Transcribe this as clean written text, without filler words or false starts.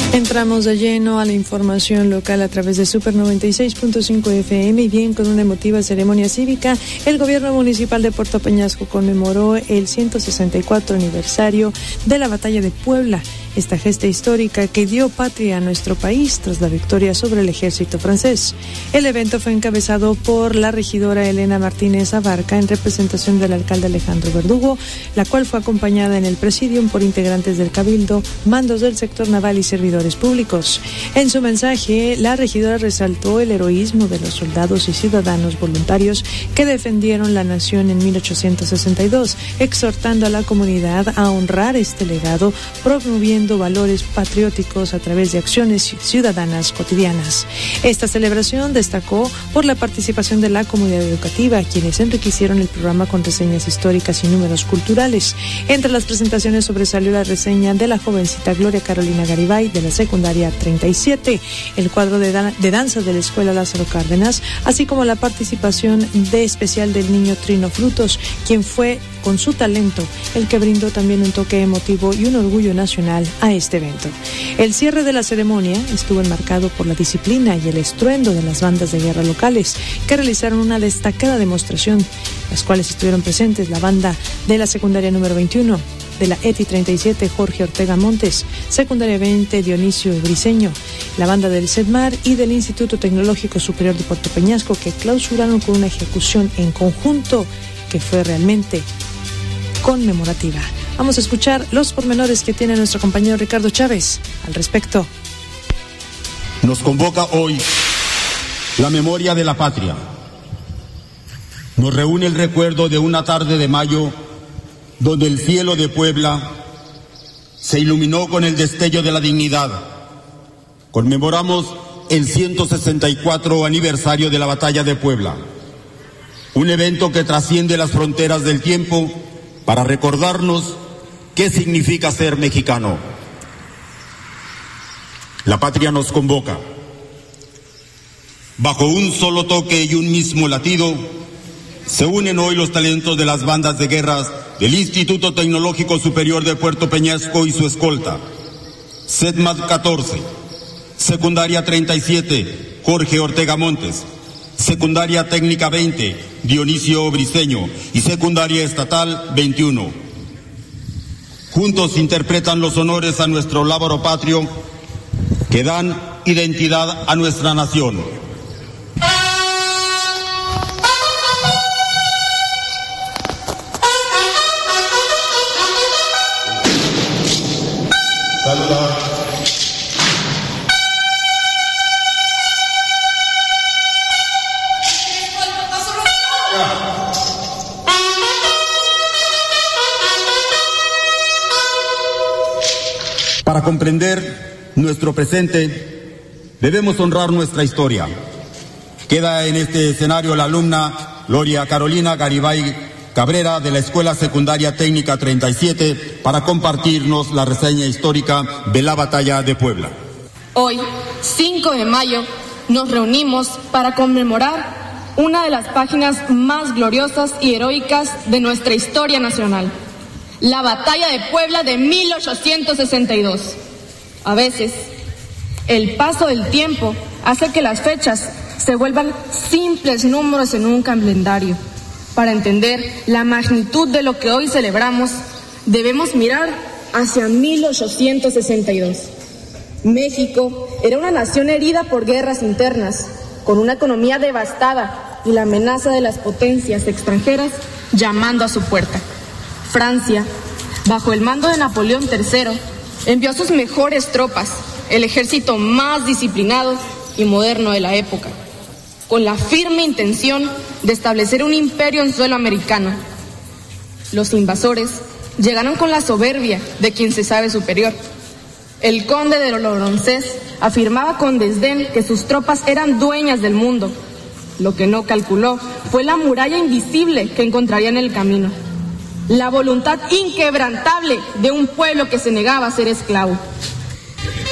Entramos de lleno a la información local a través de Super 96.5 FM y bien, con una emotiva ceremonia cívica, el gobierno municipal de Puerto Peñasco conmemoró el 164 aniversario de la Batalla de Puebla, esta gesta histórica que dio patria a nuestro país tras la victoria sobre el ejército francés. El evento fue encabezado por la regidora Elena Martínez Abarca en representación del alcalde Alejandro Verdugo, la cual fue acompañada en el presidium por integrantes del Cabildo, mandos del sector naval y servidores públicos. En su mensaje, la regidora resaltó el heroísmo de los soldados y ciudadanos voluntarios que defendieron la nación en 1862, exhortando a la comunidad a honrar este legado, promoviendo valores patrióticos a través de acciones ciudadanas cotidianas. Esta celebración destacó por la participación de la comunidad educativa, quienes enriquecieron el programa con reseñas históricas y números culturales. Entre las presentaciones sobresalió la reseña de la jovencita Gloria Carolina Garibay de la secundaria 37, el cuadro de danza de la Escuela Lázaro Cárdenas, así como la participación de especial del niño Trino Frutos, quien fue con su talento el que brindó también un toque emotivo y un orgullo nacional a este evento. El cierre de la ceremonia estuvo enmarcado por la disciplina y el estruendo de las bandas de guerra locales, que realizaron una destacada demostración, las cuales estuvieron presentes la banda de la secundaria número 21, de la ETI 37 Jorge Ortega Montes, secundaria 20 Dionisio Briceño, la banda del CEDMAR y del Instituto Tecnológico Superior de Puerto Peñasco, que clausuraron con una ejecución en conjunto que fue realmente conmemorativa. Vamos a escuchar los pormenores que tiene nuestro compañero Ricardo Chávez al respecto. Nos convoca hoy la memoria de la patria. Nos reúne el recuerdo de una tarde de mayo donde el cielo de Puebla se iluminó con el destello de la dignidad. Conmemoramos el 164 aniversario de la Batalla de Puebla, un evento que trasciende las fronteras del tiempo para recordarnos qué significa ser mexicano. La patria nos convoca. Bajo un solo toque y un mismo latido, se unen hoy los talentos de las bandas de guerras del Instituto Tecnológico Superior de Puerto Peñasco y su escolta, CEDMAR 14, Secundaria 37, Jorge Ortega Montes, Secundaria Técnica 20, Dionisio Briceño y Secundaria Estatal 21. Juntos interpretan los honores a nuestro lábaro patrio que dan identidad a nuestra nación. Para comprender nuestro presente, debemos honrar nuestra historia. Queda en este escenario la alumna Gloria Carolina Garibay Cabrera de la Escuela Secundaria Técnica 37 para compartirnos la reseña histórica de la Batalla de Puebla. Hoy, 5 de mayo, nos reunimos para conmemorar una de las páginas más gloriosas y heroicas de nuestra historia nacional, la Batalla de Puebla de 1862. A veces, el paso del tiempo hace que las fechas se vuelvan simples números en un calendario. Para entender la magnitud de lo que hoy celebramos, debemos mirar hacia 1862. México era una nación herida por guerras internas, con una economía devastada y la amenaza de las potencias extranjeras llamando a su puerta. Francia, bajo el mando de Napoleón III, envió sus mejores tropas, el ejército más disciplinado y moderno de la época, con la firme intención de establecer un imperio en suelo americano. Los invasores llegaron con la soberbia de quien se sabe superior. El conde de Lorenzés afirmaba con desdén que sus tropas eran dueñas del mundo. Lo que no calculó fue la muralla invisible que encontraría en el camino. La voluntad inquebrantable de un pueblo que se negaba a ser esclavo.